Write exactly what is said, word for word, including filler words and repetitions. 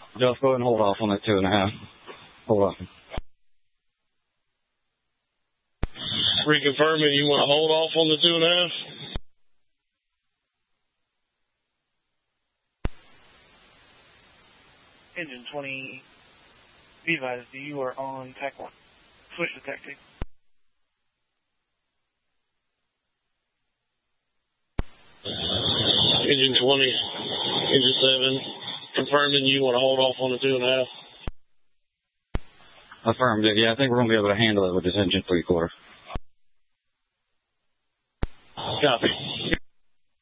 Just go ahead and hold off on that two and a half. Hold off. Reconfirming you want to hold off on the two and a half? Engine twenty, be advised, you are on tack one. Switch to tack two. Engine twenty, engine seven, confirming you want to hold off on the two and a half? Affirmed it. Yeah, I think we're going to be able to handle it with this engine three quarter. Copy.